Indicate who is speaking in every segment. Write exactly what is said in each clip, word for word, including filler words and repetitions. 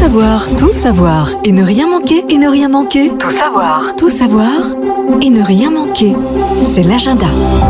Speaker 1: savoir, tout savoir et ne rien manquer, et ne rien manquer. Tout savoir, tout savoir et ne rien manquer. C'est l'agenda.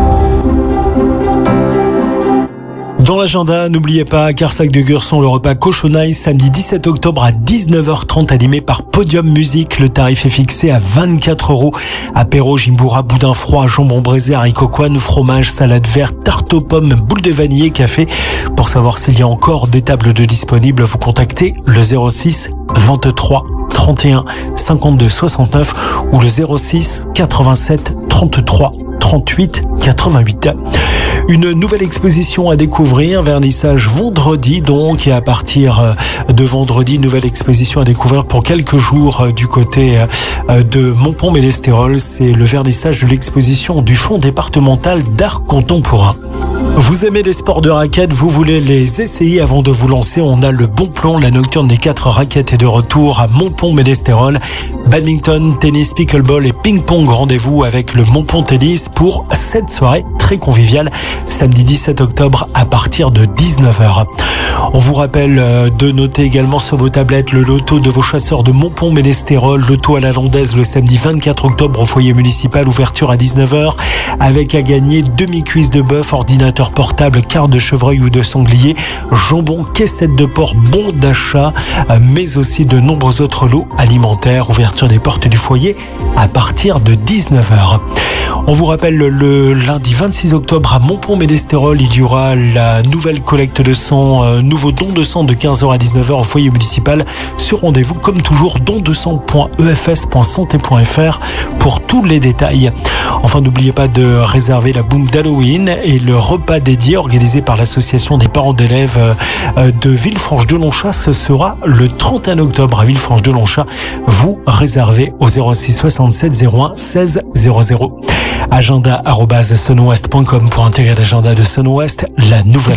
Speaker 2: Dans l'agenda, n'oubliez pas, Carsac de Gurson, le repas cochonaille, samedi dix-sept octobre à dix-neuf heures trente, animé par Podium Musique. Le tarif est fixé à vingt-quatre euros. Apéro, gimbura, boudin froid, jambon braisé, haricots coine, fromage, salade verte, tarte aux pommes, boule de vanille, café. Pour savoir s'il y a encore des tables de disponibles, vous contactez le zéro six vingt-trois trente et un cinquante-deux soixante-neuf ou le zéro six quatre-vingt-sept trente-trois trente-huit quatre-vingt-huit. Une nouvelle exposition à découvrir, vernissage vendredi donc, et à partir de vendredi, nouvelle exposition à découvrir pour quelques jours du côté de Montpont-Ménestérol. C'est le vernissage de l'exposition du Fonds départemental d'art contemporain. Vous aimez les sports de raquettes, vous voulez les essayer avant de vous lancer, on a le bon plan, la nocturne des quatre raquettes est de retour à Montpont-Ménestérol. Badminton, tennis, pickleball et ping-pong, rendez-vous avec le Montpont Tennis pour cette soirée très conviviale, samedi dix-sept octobre à partir de dix-neuf heures. On vous rappelle de noter également sur vos tablettes le loto de vos chasseurs de Montpont-Ménestérol, loto à la Landaise le samedi vingt-quatre octobre au foyer municipal, ouverture à dix-neuf heures, avec à gagner demi-cuisse de bœuf, ordinateur portable, carte de chevreuil ou de sanglier, jambon, caissette de porc, bon d'achat, mais aussi de nombreux autres lots alimentaires. Ouverture des portes du foyer à partir de dix-neuf heures. On vous rappelle le lundi vingt-six octobre à Montpont-Ménestérol, il y aura la nouvelle collecte de sang, euh, nouveau don de sang de quinze heures à dix-neuf heures au foyer municipal. Sur rendez-vous, comme toujours, don de sang point e f s point santé point f r pour tous les détails. Enfin, n'oubliez pas de réserver la boum d'Halloween et le repas dédié organisé par l'association des parents d'élèves de Villefranche-de-Lonchat. Ce sera le trente et un octobre à Villefranche-de-Lonchat. Vous réservez au zéro six soixante-sept zéro un seize zéro zéro. agenda arobase sunwest point com pour intégrer l'agenda de Sunwest, la nouvelle